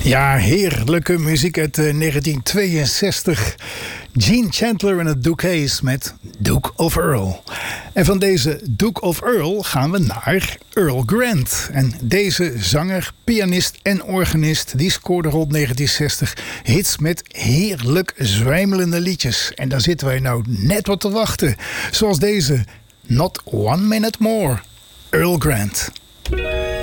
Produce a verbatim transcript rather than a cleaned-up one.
Ja, heerlijke muziek uit uh, negentien tweeënzestig. Gene Chandler en het Duke Hayes met Duke of Earl. En van deze Duke of Earl gaan we naar Earl Grant. En deze zanger, pianist en organist, die scoorde rond negentien zestig hits met heerlijk zwijmelende liedjes. En daar zitten wij nou net op te wachten. Zoals deze, Not One Minute More, Earl Grant.